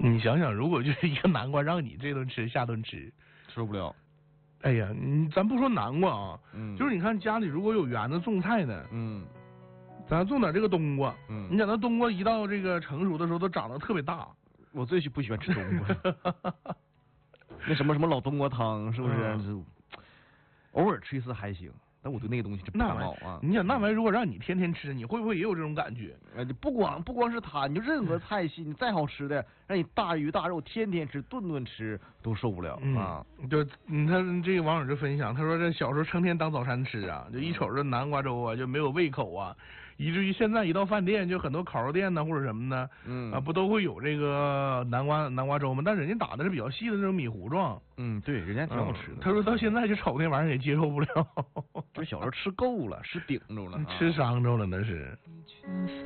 你想想，如果就是一个南瓜让你这顿吃下顿吃， 受不了。 哎呀，咱不说南瓜啊，就是你看家里如果有园子种菜的，咱种点这个冬瓜，你想那冬瓜一到这个成熟的时候都长得特别大。 我最不喜欢吃冬瓜，那什么老冬瓜汤是不是？偶尔吃一次还行。但我对那个东西真不感冒啊！ 你想那玩意如果让你天天吃，你会不会也有这种感觉？ 你不光是它，你就任何菜系，你再好吃的，让你大鱼大肉天天吃，顿顿吃都受不了啊！ 就他这个网友就分享，他说这小时候成天当早餐吃啊，就一瞅这南瓜粥啊就没有胃口啊，以至于现在一到饭店就很多烤肉店呢或者什么的，不都会有这个南瓜粥吗？但人家打的是比较细的那种米糊状。 对，人家挺好吃的。 他说到现在就瞅那玩意儿也接受不了。 就小时候吃够了，吃顶着了， 吃伤着了那是。